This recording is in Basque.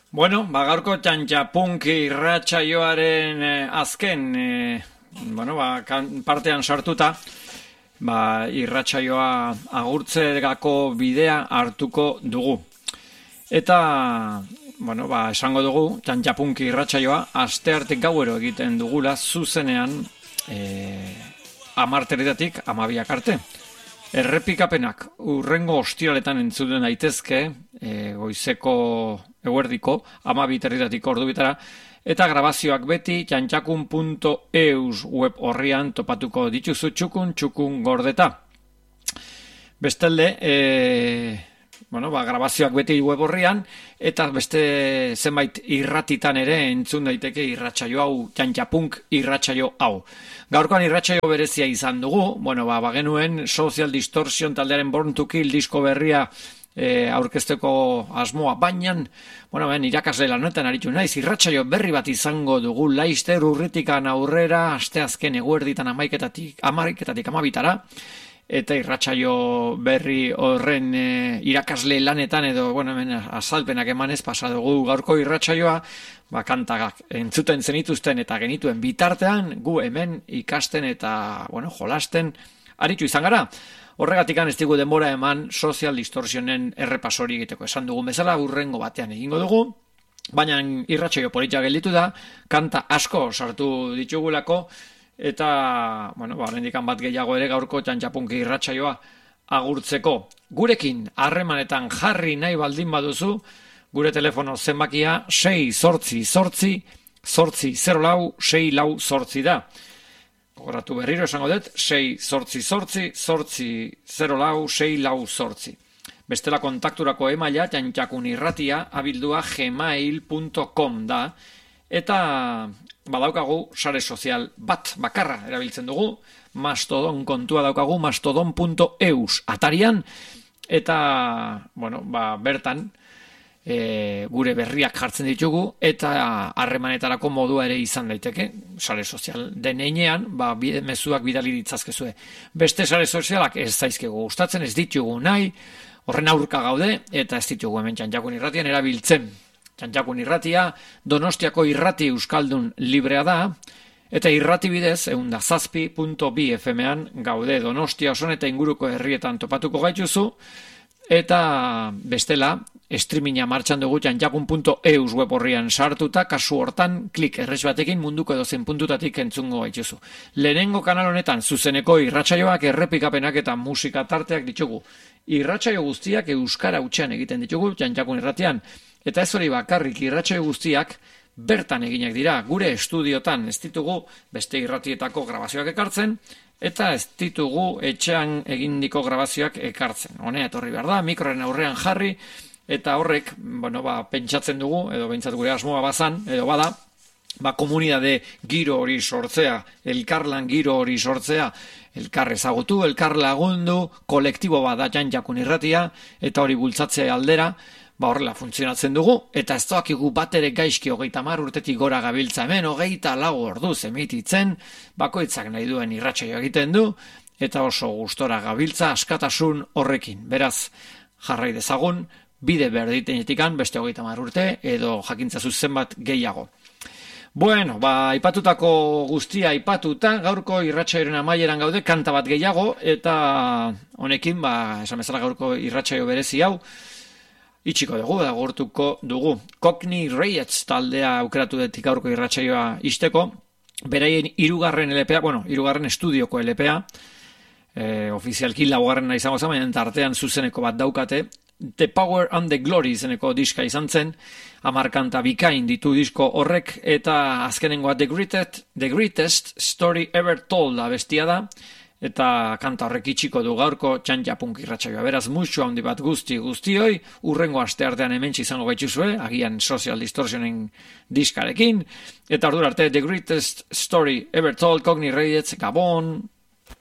Gaurko txantxapunk irratsaioaren azken partean sartuta, irratsaioa agurtzerako bidea hartuko dugu. Eta, esango dugu, txantxapunk irratsaioa asteartek gauero egiten dugula zuzenean 10:00 12:00 arte. Errepikapenak urrengo ostiraletan entzuten daitezke, goizeko eguerdiko 12:00 ordubitara, eta grabazioak beti txantxakun.eus web orrian topatuko dituzu txukun gordeta. Bestalde, grabazioak beti web orrian, eta beste zenbait irratitan ere entzun daiteke irratsaio hau, txantxapunk irratsaio hau. Gaurkoan irratsaio berezia izan dugu, bagenuen Social Distortion taldearen Born to Kill disko berria aurkezteko asmoa, baina, irakasle lanetan aritu naiz, irratsaio berri bat izango dugu Laister Urritikan aurrera, asteazken eguerditan 11:00 12:00, eta irratsaio berri horren irakasle lanetan edo, azalpenak emanez pasa dugu gaurko irratsaioa, kantak entzuten zenituzten eta genituen bitartean, gu hemen ikasten eta, jolasten aritu izan gara. Horregatik ez digu denbora eman Social Distortionen errepasori egiteko. Esan dugun bezala, urrengo batean egingo dugu, baina irratsaio politia gelditu da, kanta asko sartu ditugulako, eta, horrendikan bat gehiago ere gaurko txantxapunk irratsaioa agurtzeko. Gurekin harremanetan jarri nahi baldin baduzu, gure telefono zenbakia 688-804-608 da. Gogoratu berriro esango dut, 688-804-608. Bestela kontakturako emaila txantxakunirratia@gmail.com da, eta badaukagu sare sozial bat bakarra erabiltzen dugu, Mastodon kontua daukagu, mastodon.eus atarian, eta, bertan, gure berriak jartzen ditugu, eta harremanetarako modua ere izan daiteke, sare sozial deneinean, mezuak bidali ditzazkezue. Beste sare sozialak ez zaizkegu gustatzen, ez ditugu nahi, horren aurka gaude, eta ez ditugu hemen Txantxakun irratian erabiltzen. Txantxakun irratia, Donostiako irrati euskaldun librea da, eta irrati bidez, 107.2 FM-an gaude Donostia oson eta inguruko herrietan topatuko gaituzu, eta bestela, streaminga martxan dugu txantxakun.eus web horrian sartuta, kasu hortan, klik errez batekin munduko edozein puntutatik entzungo gaituzu. Lehenengo kanal honetan zuzeneko irratsaioak, errepikapenak eta musika tarteak ditugu. Irratsaio guztiak euskara hutsean egiten ditugu Txantxakun irratian, eta ez hori bakarrik, irratsaio guztiak bertan eginak dira, gure estudiotan, ez ditugu beste irratietako grabazioak ekartzen, eta ez ditugu etxean egindiko grabazioak ekartzen. Honea etorri behar da, mikroren aurrean jarri, eta horrek, pentsatzen dugu, edo behintzat gure asmoa bazan, edo bada, komunidade giro hori sortzea, elkarlan giro hori sortzea, elkar ezagutu, elkar lagundu, kolektibo bat da Txantxakun irratia, eta hori bultzatzea aldera, horrela funtzionatzen dugu, eta ez doakigu bat ere gaizki 30 urtetik gora gabiltza hemen, 24 orduz emititzen, bakoitzak nahi duen irratsaio egiten du, eta oso gustora gabiltza askatasun horrekin. Beraz, jarrai dezagun, bide berditenetikan, beste 30 urte, edo jakintza zuzen bat gehiago. Aipatutako guztia aipatuta, gaurko irratsaioaren amaieran gaude, kanta bat gehiago, eta honekin, esan bezala gaurko irratsaio berezi hau, itxiko dugu, agortuko dugu. Cockney Riots taldea aukeratu detik gaurko irratsaioa isteko, beraien 3. LPA, 3. estudioko LPA, ofizialki 4. izango zen, baina tartean zuzeneko bat daukate, The Power and the Glory izeneko diska izan zen, 10 kanta bikain ditu disko horrek, eta azkenengoa The Greatest Story Ever Told abestia da, eta kanta horrek itxiko du gaurko Txantxapunk irratsaioa. Beraz, musu handi bat guztioi, urrengo asteartean hementsi izango gaituzue, agian Social Distortionen diskarekin, eta ordura arte The Greatest Story Ever Told, Cockney Riots, Gabon.